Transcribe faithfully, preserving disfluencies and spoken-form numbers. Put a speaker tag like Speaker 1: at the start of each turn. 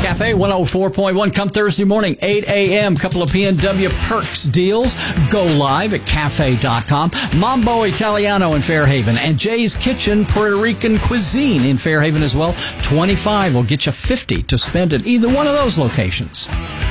Speaker 1: Cafe one oh four point one. Come Thursday morning, eight a.m. Couple of P N W Perks deals. Go live at cafe dot com. Mambo Italiano in Fairhaven and Jay's Kitchen Puerto Rican Cuisine in Fairhaven as well. twenty-five will get you fifty to spend at either one of those locations.